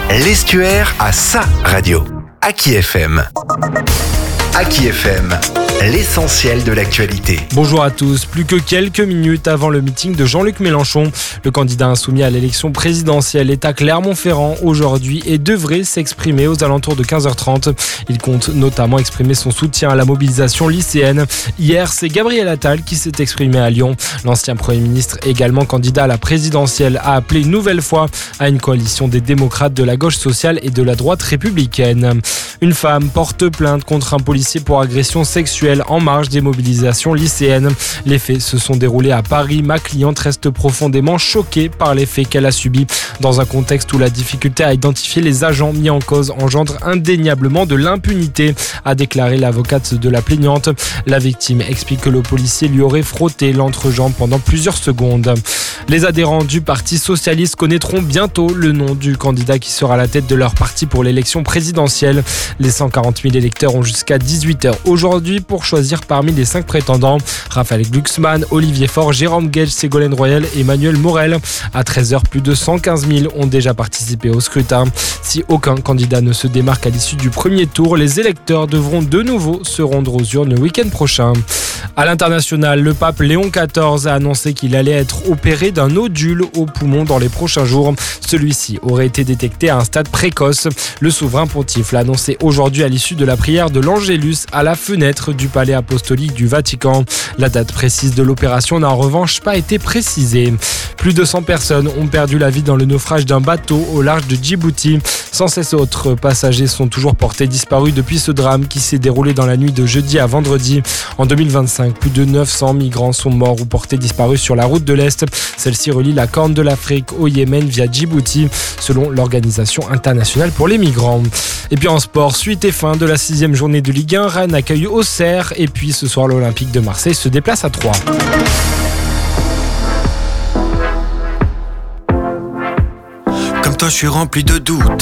L'Estuaire a sa radio. Aki FM. Aki FM, l'essentiel de l'actualité. Bonjour à tous. Plus que quelques minutes avant le meeting de Jean-Luc Mélenchon, le candidat insoumis à l'élection présidentielle est à Clermont-Ferrand aujourd'hui et devrait s'exprimer aux alentours de 15h30. Il compte notamment exprimer son soutien à la mobilisation lycéenne. Hier, c'est Gabriel Attal qui s'est exprimé à Lyon. L'ancien Premier ministre, également candidat à la présidentielle, a appelé une nouvelle fois à une coalition des démocrates, de la gauche sociale et de la droite républicaine. Une femme porte plainte contre un policier pour agression sexuelle en marge des mobilisations lycéennes. Les faits se sont déroulés à Paris. Ma cliente reste profondément choquée par les faits qu'elle a subis dans un contexte où la difficulté à identifier les agents mis en cause engendre indéniablement de l'impunité, a déclaré l'avocate de la plaignante. La victime explique que le policier lui aurait frotté l'entrejambe pendant plusieurs secondes. Les adhérents du Parti socialiste connaîtront bientôt le nom du candidat qui sera à la tête de leur parti pour l'élection présidentielle. Les 140 000 électeurs ont jusqu'à 18h aujourd'hui pour choisir parmi les 5 prétendants. Raphaël Glucksmann, Olivier Faure, Jérôme Guedj, Ségolène Royal et Emmanuel Morel. À 13h, plus de 115 000 ont déjà participé au scrutin. Si aucun candidat ne se démarque à l'issue du premier tour, les électeurs devront de nouveau se rendre aux urnes le week-end prochain. À l'international, le pape Léon XIV a annoncé qu'il allait être opéré d'un nodule au poumon dans les prochains jours. Celui-ci aurait été détecté à un stade précoce. Le souverain pontife l'a annoncé aujourd'hui à l'issue de la prière de l'Angélus à la fenêtre du palais apostolique du Vatican. La date précise de l'opération n'a en revanche pas été précisée. Plus de 100 personnes ont perdu la vie dans le naufrage d'un bateau au large de Djibouti. 116 autres passagers sont toujours portés disparus depuis ce drame qui s'est déroulé dans la nuit de jeudi à vendredi. En 2025, plus de 900 migrants sont morts ou portés disparus sur la route de l'Est. Celle-ci relie la Corne de l'Afrique au Yémen via Djibouti, selon l'Organisation internationale pour les migrants. Et puis en sport, suite et fin de la 6e journée de Ligue 1, Rennes accueille Auxerre. Et puis ce soir, l'Olympique de Marseille se déplace à Troyes. Comme toi, je suis rempli de doutes.